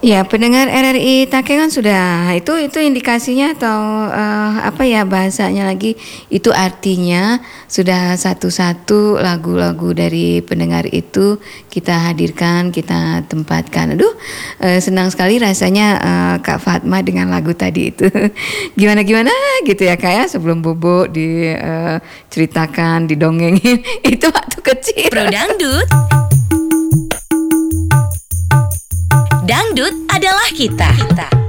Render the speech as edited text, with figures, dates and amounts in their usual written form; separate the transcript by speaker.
Speaker 1: Ya, pendengar RRI Takengon sudah itu indikasinya atau apa ya bahasanya lagi itu artinya sudah satu-satu lagu-lagu dari pendengar itu kita hadirkan, kita tempatkan. Aduh, senang sekali rasanya Kak Fatma dengan lagu tadi itu. Gimana-gimana gitu ya Kak ya sebelum Bobo diceritakan, didongengin itu waktu kecil.
Speaker 2: Pro Dangdut. Dangdut adalah kita.